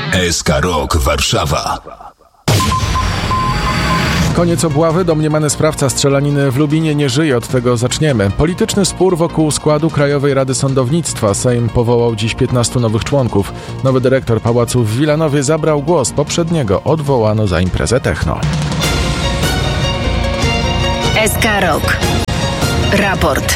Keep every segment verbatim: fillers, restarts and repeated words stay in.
S K Rock Warszawa. Koniec obławy, domniemany sprawca strzelaniny w Lubinie nie żyje, od tego zaczniemy. Polityczny spór wokół składu Krajowej Rady Sądownictwa. Sejm powołał dziś piętnastu nowych członków. Nowy dyrektor pałacu w Wilanowie zabrał głos, poprzedniego odwołano za imprezę techno. S K Rock. Raport.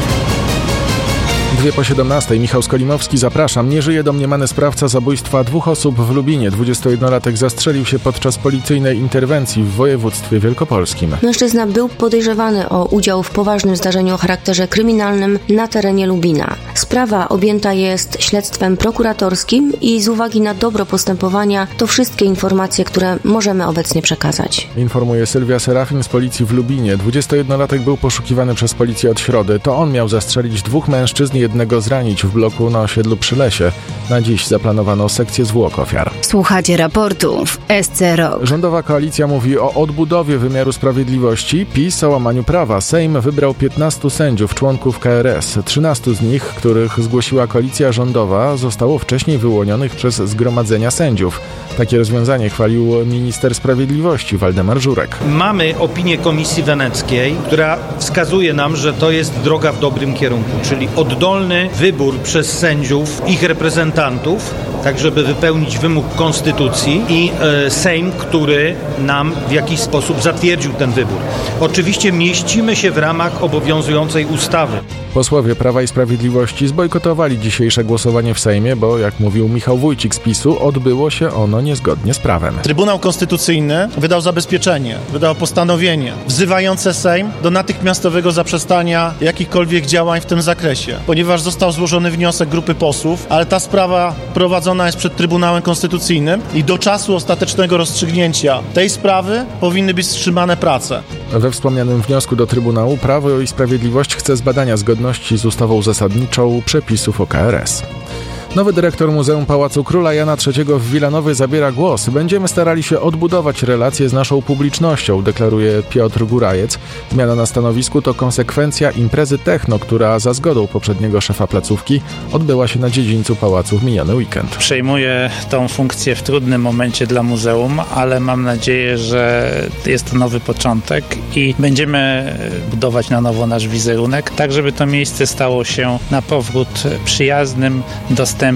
Dwie po siedemnastej. Michał Skolimowski, zapraszam. Nie żyje domniemany sprawca zabójstwa dwóch osób w Lubinie. dwudziestojednolatek zastrzelił się podczas policyjnej interwencji w województwie wielkopolskim. Mężczyzna był podejrzewany o udział w poważnym zdarzeniu o charakterze kryminalnym na terenie Lubina. Sprawa objęta jest śledztwem prokuratorskim i z uwagi na dobro postępowania to wszystkie informacje, które możemy obecnie przekazać. Informuje Sylwia Serafin z policji w Lubinie. dwudziestojednolatek był poszukiwany przez policję od środy. To on miał zastrzelić dwóch mężczyzn, jednego zranić w bloku na osiedlu przy Lesie. Na dziś zaplanowano sekcję zwłok ofiar. Słuchacie raportu w S C Rock. Rządowa koalicja mówi o odbudowie wymiaru sprawiedliwości. PiS o łamaniu prawa. Sejm wybrał piętnastu sędziów, członków K R S. trzynastu z nich, których zgłosiła koalicja rządowa, zostało wcześniej wyłonionych przez zgromadzenia sędziów. Takie rozwiązanie chwalił minister sprawiedliwości Waldemar Żurek. Mamy opinię Komisji Weneckiej, która wskazuje nam, że to jest droga w dobrym kierunku, czyli oddolny wybór przez sędziów ich reprezentantów, tak żeby wypełnić wymóg konstytucji i e, Sejm, który nam w jakiś sposób zatwierdził ten wybór. Oczywiście mieścimy się w ramach obowiązującej ustawy. Posłowie Prawa i Sprawiedliwości zbojkotowali dzisiejsze głosowanie w Sejmie, bo jak mówił Michał Wójcik z PiSu, odbyło się ono niezgodnie z prawem. Trybunał Konstytucyjny wydał zabezpieczenie, wydał postanowienie wzywające Sejm do natychmiastowego zaprzestania jakichkolwiek działań w tym zakresie, ponieważ został złożony wniosek grupy posłów, ale ta sprawa prowadzona jest przed Trybunałem Konstytucyjnym i do czasu ostatecznego rozstrzygnięcia tej sprawy powinny być wstrzymane prace. We wspomnianym wniosku do Trybunału Prawo i Sprawiedliwość chce zbadania zgodności z ustawą zasadniczą przepisów o K R S. Nowy dyrektor Muzeum Pałacu Króla Jana trzeciego w Wilanowie zabiera głos. Będziemy starali się odbudować relacje z naszą publicznością, deklaruje Piotr Górajec. Zmiana na stanowisku to konsekwencja imprezy techno, która za zgodą poprzedniego szefa placówki odbyła się na dziedzińcu pałacu w miniony weekend. Przejmuję tą funkcję w trudnym momencie dla muzeum, ale mam nadzieję, że jest to nowy początek i będziemy budować na nowo nasz wizerunek, tak żeby to miejsce stało się na powrót przyjaznym, dostępnym.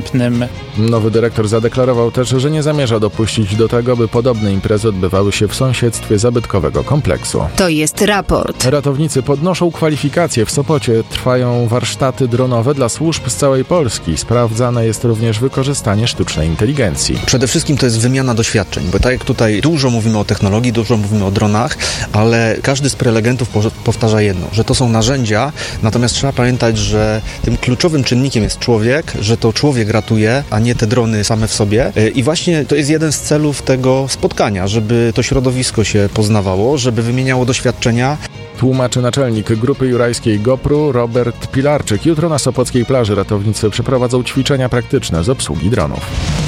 Nowy dyrektor zadeklarował też, że nie zamierza dopuścić do tego, by podobne imprezy odbywały się w sąsiedztwie zabytkowego kompleksu. To jest raport. Ratownicy podnoszą kwalifikacje. W Sopocie trwają warsztaty dronowe dla służb z całej Polski. Sprawdzane jest również wykorzystanie sztucznej inteligencji. Przede wszystkim to jest wymiana doświadczeń, bo tak jak tutaj dużo mówimy o technologii, dużo mówimy o dronach, ale każdy z prelegentów powtarza jedno, że to są narzędzia, natomiast trzeba pamiętać, że tym kluczowym czynnikiem jest człowiek, że to człowiek ratuje, a nie te drony same w sobie. I właśnie to jest jeden z celów tego spotkania, żeby to środowisko się poznawało, żeby wymieniało doświadczenia. Tłumaczy naczelnik Grupy Jurajskiej GoPro Robert Pilarczyk. Jutro na sopockiej plaży ratownicy przeprowadzą ćwiczenia praktyczne z obsługi dronów.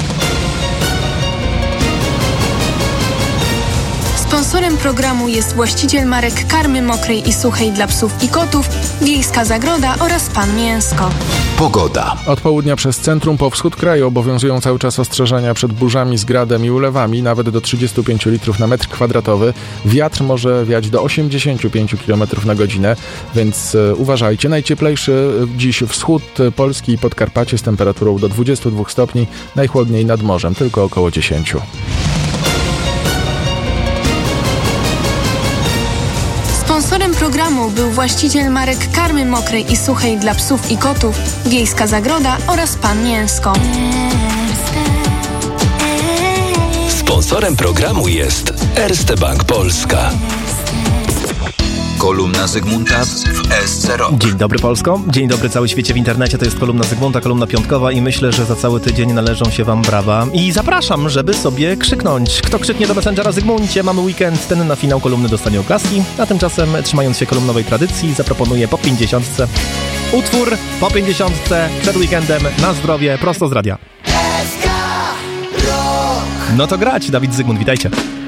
Sponsorem programu jest właściciel marek karmy mokrej i suchej dla psów i kotów, Wiejska Zagroda oraz Pan Mięsko. Pogoda. Od południa przez centrum po wschód kraju obowiązują cały czas ostrzeżenia przed burzami z gradem i ulewami, nawet do trzydziestu pięciu litrów na metr kwadratowy. Wiatr może wiać do osiemdziesięciu pięciu kilometrów na godzinę, więc e, uważajcie. Najcieplejszy dziś wschód Polski i Podkarpacie z temperaturą do dwudziestu dwóch stopni, najchłodniej nad morzem, tylko około dziesięciu. Sponsorem programu był właściciel marek karmy mokrej i suchej dla psów i kotów, Wiejska Zagroda oraz Pan Mięsko. Sponsorem programu jest Erste Bank Polska. Kolumna Zygmunta w S C Rock. Dzień dobry Polsko, dzień dobry cały świecie w internecie, to jest kolumna Zygmunta, kolumna piątkowa i myślę, że za cały tydzień należą się wam brawa i zapraszam, żeby sobie krzyknąć. Kto krzyknie do Messengera Zygmuncie, mamy weekend, ten na finał kolumny dostanie oklaski, a tymczasem, trzymając się kolumnowej tradycji, zaproponuję po pięćdziesiątce utwór po pięćdziesiątce przed weekendem na zdrowie, prosto z radia. No to grać, Dawid Zygmunt, witajcie.